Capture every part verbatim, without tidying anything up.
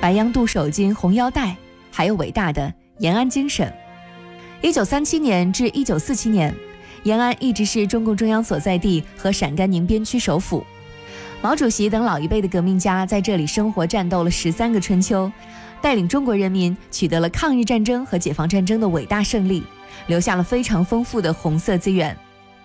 白杨渡手巾红腰带，还有伟大的延安精神。一九三七年至一九四七年，延安一直是中共中央所在地和陕甘宁边区首府。毛主席等老一辈的革命家在这里生活战斗了十三个春秋，带领中国人民取得了抗日战争和解放战争的伟大胜利，留下了非常丰富的红色资源。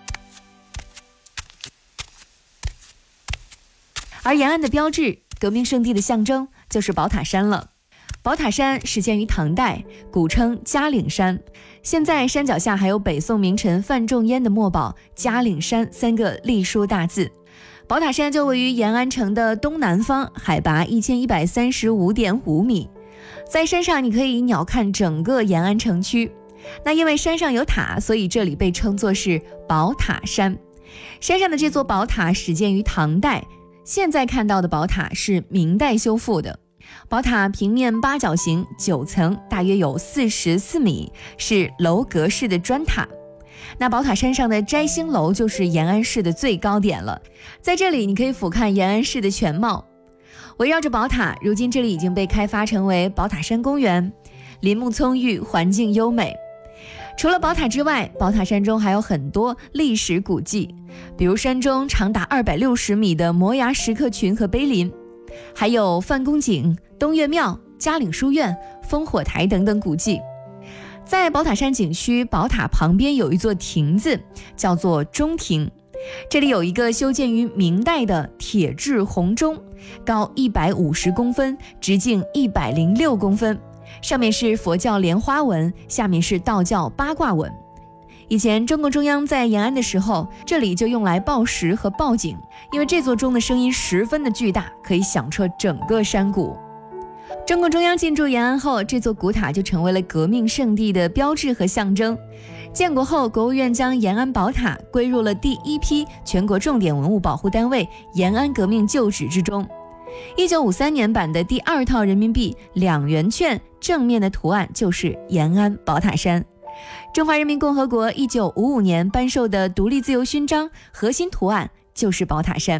而延安的标志，革命圣地的象征，就是宝塔山了。宝塔山始建于唐代，古称嘉岭山，现在山脚下还有北宋名臣范仲淹的墨宝嘉岭山三个隶书大字。宝塔山就位于延安城的东南方，海拔一千一百三十五点五米，在山上你可以鸟瞰整个延安城区。那因为山上有塔，所以这里被称作是宝塔山。山上的这座宝塔始建于唐代，现在看到的宝塔是明代修复的。宝塔平面八角形，九层，大约有四十四米，是楼阁式的砖塔。那宝塔山上的摘星楼就是延安市的最高点了，在这里你可以俯瞰延安市的全貌。围绕着宝塔，如今这里已经被开发成为宝塔山公园，林木葱郁，环境优美。除了宝塔之外，宝塔山中还有很多历史古迹，比如山中长达二百六十米的摩崖石刻群和碑林，还有范公井、东岳庙、嘉岭书院、烽火台等等古迹。在宝塔山景区宝塔旁边有一座亭子，叫做钟亭，这里有一个修建于明代的铁制红钟，高一百五十公分，直径一百零六公分，上面是佛教莲花纹，下面是道教八卦纹。以前中共中央在延安的时候，这里就用来报时和报警，因为这座钟的声音十分的巨大，可以响彻整个山谷。中共中央进驻延安后，这座古塔就成为了革命圣地的标志和象征。建国后，国务院将延安宝塔归入了第一批全国重点文物保护单位延安革命旧址之中。一九五三年版的第二套人民币两元券正面的图案就是延安宝塔山。中华人民共和国一九五五年颁授的独立自由勋章核心图案就是宝塔山。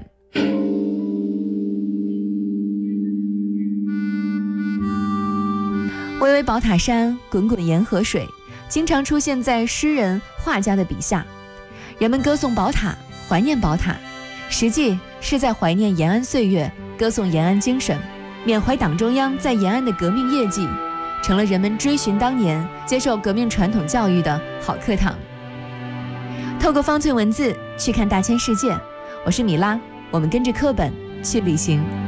巍巍宝塔山，滚滚沿河水，经常出现在诗人、画家的笔下。人们歌颂宝塔，怀念宝塔，实际是在怀念延安岁月，歌颂延安精神，缅怀党中央在延安的革命业绩，成了人们追寻当年、接受革命传统教育的好课堂。透过方寸文字去看大千世界，我是米拉，我们跟着课本去旅行。